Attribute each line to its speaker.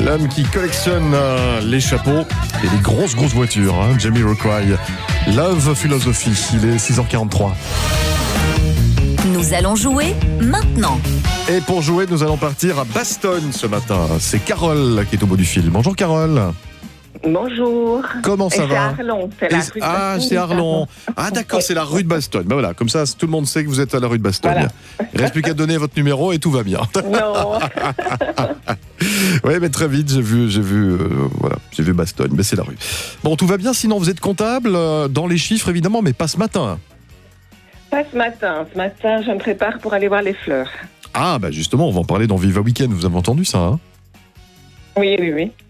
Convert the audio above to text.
Speaker 1: L'homme qui collectionne les chapeaux et les grosses voitures, Jamiroquai. Love Philosophy, il est 6h43.
Speaker 2: Nous allons jouer maintenant.
Speaker 1: Et pour jouer, nous allons partir à Bastogne ce matin. C'est Carole qui est au bout du fil. Bonjour Carole.
Speaker 3: Bonjour.
Speaker 1: Comment ça va?
Speaker 3: C'est Arlon, c'est la rue de Bastogne.
Speaker 1: C'est Arlon. Ah d'accord, c'est la rue de Bastogne. Ben voilà, comme ça, tout le monde sait que vous êtes à la rue de Bastogne.
Speaker 3: Voilà.
Speaker 1: Il reste plus qu'à donner votre numéro et tout va bien.
Speaker 3: Non.
Speaker 1: Oui, mais très vite, j'ai vu Bastogne, mais c'est la rue. Bon, tout va bien, sinon vous êtes comptable dans les chiffres évidemment, mais pas ce matin.
Speaker 3: Pas ce matin. Ce matin, je me prépare pour aller voir les fleurs.
Speaker 1: Ah, bah justement, on va en parler dans Viva Weekend, vous avez entendu ça,
Speaker 3: Oui.